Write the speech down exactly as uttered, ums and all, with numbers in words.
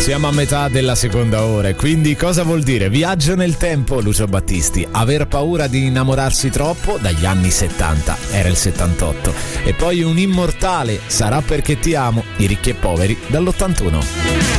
Siamo a metà della seconda ora, quindi cosa vuol dire? Viaggio nel tempo, Lucio Battisti. Aver paura di innamorarsi troppo, dagli anni settanta, era il settantotto. E poi un immortale, Sarà perché ti amo, I Ricchi e Poveri, dall'ottantuno.